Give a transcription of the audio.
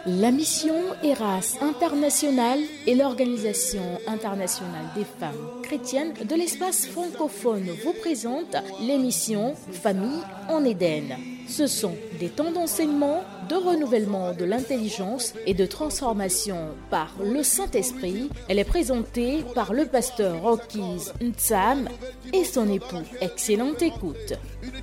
La mission Eras International et l'Organisation internationale des femmes chrétiennes de l'espace francophone vous présentent l'émission Famille en Éden. Ce sont des temps d'enseignement, de renouvellement de l'intelligence et de transformation par le Saint-Esprit. Elle est présentée par le pasteur Rockies Ntsam et son époux. Excellente écoute.